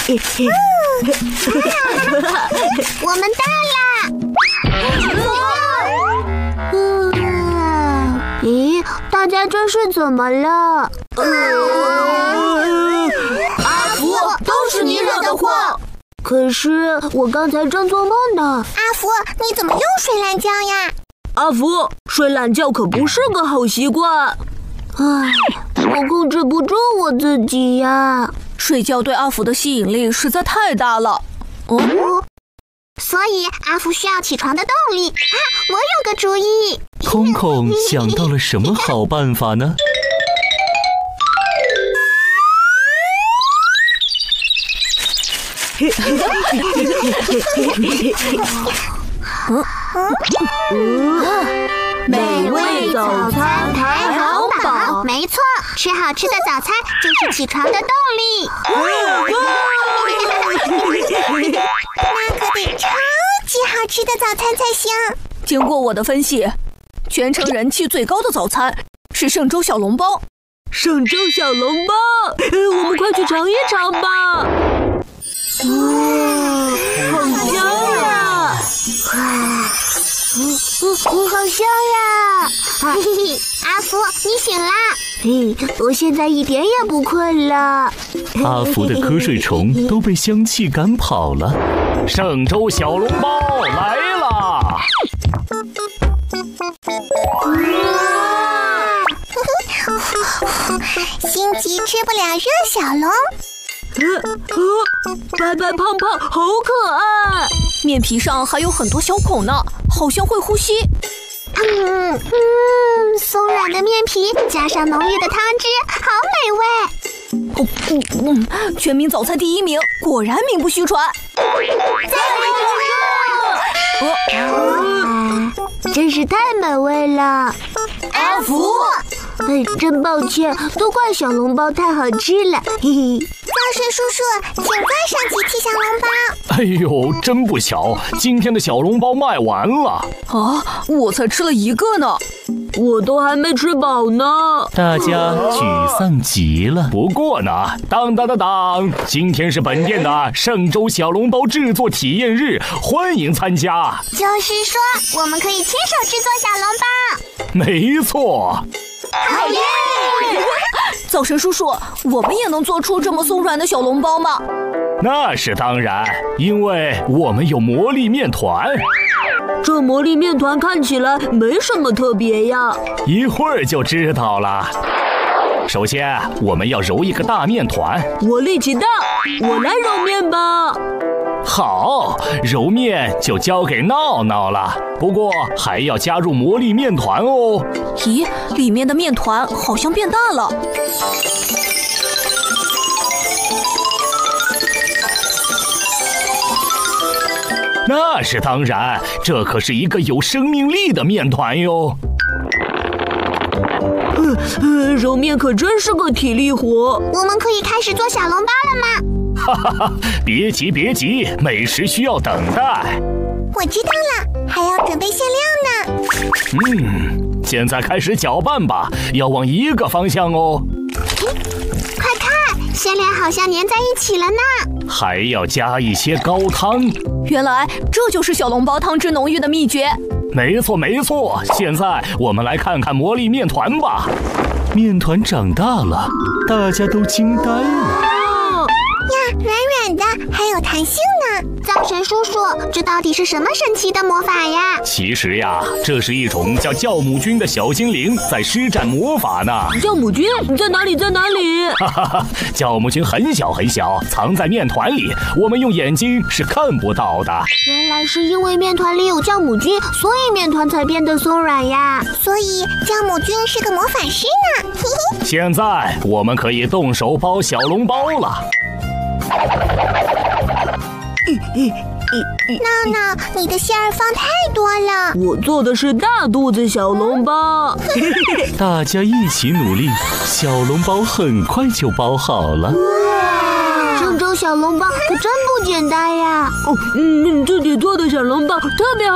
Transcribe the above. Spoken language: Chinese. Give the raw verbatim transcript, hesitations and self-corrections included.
我们到啦！咦，大家这是怎么了？ 阿福，都是你惹的祸！ 可是我刚才正做梦呢。 阿福，你怎么又睡懒觉呀？ 阿福，睡懒觉可不是个好习惯。 唉，我控制不住我自己呀。 睡觉对阿福的吸引力实在太大了。哦， 所以阿福需要起床的动力啊！我有个主意。 空空想到了什么好办法呢？ 美味早餐排行榜， 没错，吃好吃的早餐就是起床的动力。那可得超级好吃的早餐才行。 经过我的分析，全城人气最高的早餐是嵊州小笼包。 嵊州小笼包，我们快去尝一尝吧。哇，好香呀！哇，嗯嗯，好香呀！ 嘿嘿嘿，阿福，你醒啦？ 嘿，我现在一点也不困了。 阿福的瞌睡虫都被香气赶跑了。嵊州小笼包来啦！ 心急吃不了热小笼。 呃呃，白白胖胖，好可爱！ 面皮上还有很多小孔呢，好像会呼吸。 嗯嗯，松软的面皮加上浓郁的汤汁，好美味。 哦嗯嗯，全民早餐第一名，果然名不虚传。 再来一个！ 哦，真是太美味了。 阿福， 哎，真抱歉，都怪小笼包太好吃了，嘿嘿。 造神叔叔，请再上几屉小笼包。 哎呦，真不巧，今天的小笼包卖完了。 啊，我才吃了一个呢， 我都还没吃饱呢。 大家沮丧极了。不过呢，当当当当，今天是本店的嵊州小笼包制作体验日，欢迎参加。 就是说，我们可以亲手制作小笼包。 没错。 好耶！ 灶神叔叔，我们也能做出这么松软的小笼包吗？ 那是当然，因为我们有魔力面团。 这魔力面团看起来没什么特别呀， 一会儿就知道了。首先，我们要揉一个大面团。 我力气大，我来揉面吧。 好，揉面就交给闹闹了。不过还要加入魔力面团哦。 咦，里面的面团好像变大了。 那是当然，这可是一个有生命力的面团哟。 呃呃，揉面可真是个体力活。 我们可以开始做小笼包了吗？ 哈哈哈，别急别急，美食需要等待。 我知道了，还要准备馅料呢。 嗯，现在开始搅拌吧，要往一个方向哦。 快看，馅料好像粘在一起了呢。 还要加一些高汤。 原来这就是小笼包汤汁浓郁的秘诀。 没错没错，现在我们来看看魔力面团吧。面团长大了，大家都惊呆了。 呀，软软的，还有弹性呢。灶神叔叔，这到底是什么神奇的魔法呀？ 其实呀，这是一种叫酵母菌的小精灵在施展魔法呢。 酵母菌在哪里？在哪里？ 哈哈哈，酵母菌很小很小，藏在面团里，我们用眼睛是看不到的。 原来是因为面团里有酵母菌，所以面团才变得松软呀。 所以酵母菌是个魔法师呢。嘿嘿。 现在我们可以动手包小笼包了。 闹闹，你的馅儿放太多了。 我做的是大肚子小笼包。 大家一起努力，小笼包很快就包好了。 嵊州小笼包可真不简单呀！哦，嗯，自己做的小笼包特别好。